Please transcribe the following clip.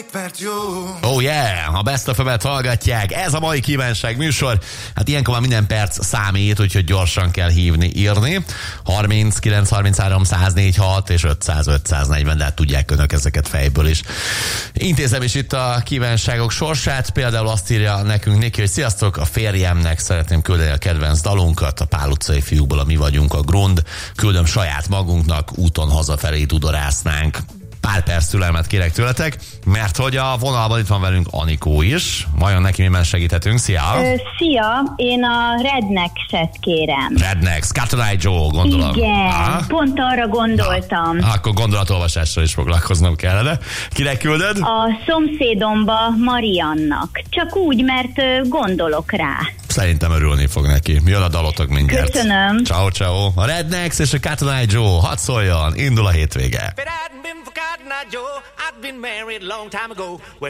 Oh yeah, a Best of FM-et hallgatják, ez a mai kívánság műsor. Hát ilyenkor már minden perc számít, úgyhogy gyorsan kell hívni, írni. 39 33 104 6 és 500 540, de hát tudják önök ezeket fejből is. Intézem is itt a kívánságok sorsát, például azt írja nekünk Niki, hogy sziasztok, a férjemnek szeretném küldeni a kedvenc dalunkat, a Pál utcai fiúkból a Mi vagyunk a Grund, küldöm saját magunknak, úton hazafelé dudorásznánk. Pár perc türelmet kérek tőletek, mert hogy a vonalban itt van velünk Anikó is. Vajon neki miben segíthetünk? Szia! Szia! Én a Rednex-et kérem. Rednex, Cotton Eye Joe, gondolom. Igen, pont arra gondoltam. Akkor gondolatolvasással is foglalkoznom kellene. Kinek küldöd? A szomszédomba Mariannak. Csak úgy, mert gondolok rá. Szerintem örülni fog neki. Jön a dalotok mindjárt. Köszönöm. Ciao, ciao. A Rednex és a Cotton Eye Joe, hadd szóljon, indul a hétvége. If it hadn't been for Cotton Eye Joe, I'd been married a long time ago.